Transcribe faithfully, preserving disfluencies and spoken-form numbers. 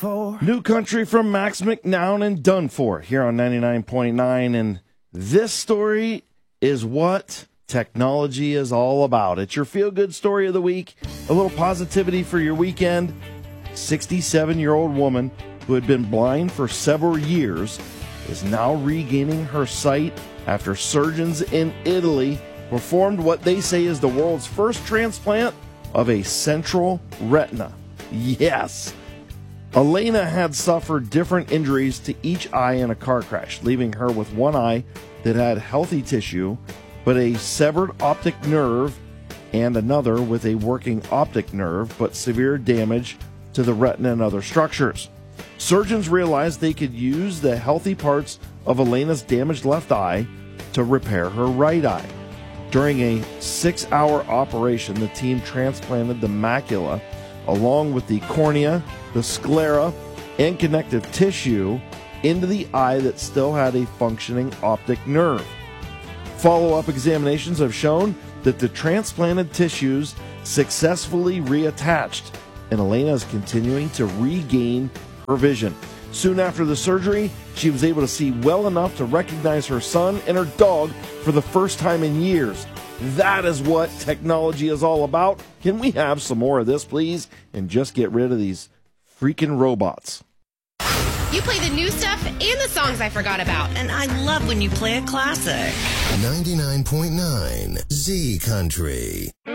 For New country from Max McNown and Done For here on ninety-nine point nine. And this story is what technology is all about. It's your feel-good story of the week, a little positivity for your weekend. sixty-seven-year-old woman who had been blind for several years is now regaining her sight after surgeons in Italy performed what they say is the world's first transplant of a central retina. Yes. Elena had suffered different injuries to each eye in a car crash, leaving her with one eye that had healthy tissue, but a severed optic nerve, and another with a working optic nerve, but severe damage to the retina and other structures. Surgeons realized they could use the healthy parts of Elena's damaged left eye to repair her right eye. During a six-hour operation, the team transplanted the macula along with the cornea, the sclera, and connective tissue into the eye that still had a functioning optic nerve. Follow-up examinations have shown that the transplanted tissues successfully reattached, and Elena is continuing to regain her vision. Soon after the surgery, she was able to see well enough to recognize her son and her dog for the first time in years. That is what technology is all about. Can we have some more of this, please? And just get rid of these freaking robots. You play the new stuff and the songs I forgot about. and I love when you play a classic. ninety-nine point nine Z Country.